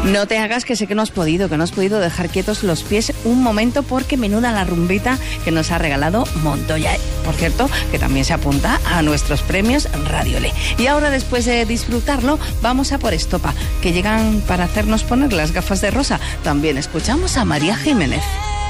No te hagas, que sé que no has podido dejar quietos los pies un momento, porque menuda la rumbita que nos ha regalado Montoya. Por cierto, que también se apunta a nuestros premios Radiole. Y ahora, después de disfrutarlo, vamos a por Estopa, que llegan para hacernos poner las gafas de rosa. También escuchamos a María Jiménez.